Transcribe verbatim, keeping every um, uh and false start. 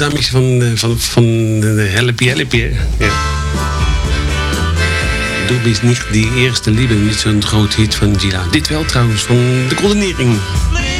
dames van, van, van de Helpje Helpje. Ja. Du bist niet die eerste liefde, niet zo'n groot hit van Gila. Dit wel trouwens, van de Coldinering.